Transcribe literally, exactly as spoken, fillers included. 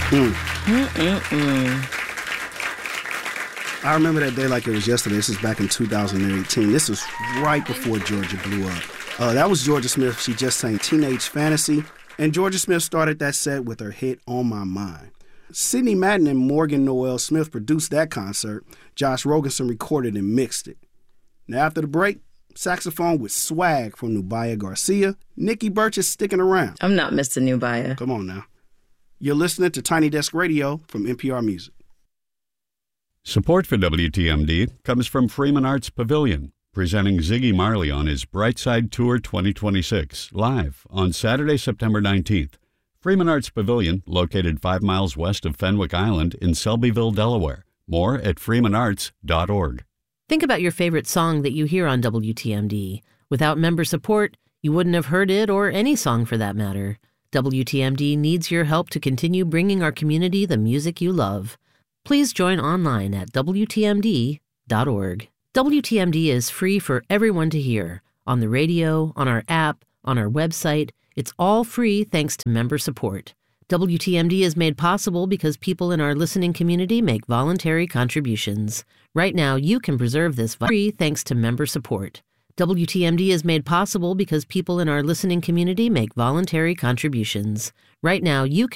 Mm. Mm-mm-mm. I remember that day like it was yesterday. This is back in two thousand eighteen. This was right before Georgia blew up. Uh, that was Georgia Smith. She just sang Teenage Fantasy. And Georgia Smith started that set with her hit On My Mind. Sidney Madden and Morgan Noel Smith produced that concert. Josh Rogenson recorded and mixed it. Now after the break, saxophone with swag from Nubia Garcia. Nikki Burch is sticking around. I'm not Mister Nubia. Come on now. You're listening to Tiny Desk Radio from N P R Music. Support for W T M D comes from Freeman Arts Pavilion, presenting Ziggy Marley on his Brightside Tour twenty twenty-six, live on Saturday, September nineteenth. Freeman Arts Pavilion, located five miles west of Fenwick Island in Selbyville, Delaware. More at freeman arts dot org. Think about your favorite song that you hear on W T M D. Without member support, you wouldn't have heard it or any song for that matter. W T M D needs your help to continue bringing our community the music you love. Please join online at W T M D dot org. W T M D is free for everyone to hear. On the radio, on our app, on our website. It's all free thanks to member support. W T M D is made possible because people in our listening community make voluntary contributions. Right now, you can preserve this free thanks to member support. W T M D is made possible because people in our listening community make voluntary contributions. Right now, you can